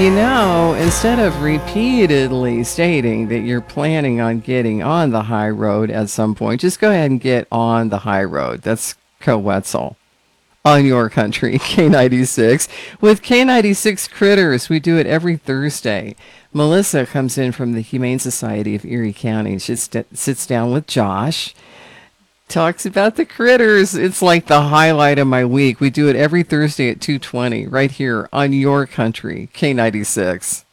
Instead of repeatedly stating that you're planning on getting on the high road at some point, just go ahead and get on the high road. That's Coetzel on your country, K96. With K96 Critters, we do it every Thursday. Melissa comes in from the Humane Society of Erie County. She sits down with Josh, talks about the critters. It's like the highlight of my week. We do it every Thursday at 2:20 right here on your country, K96.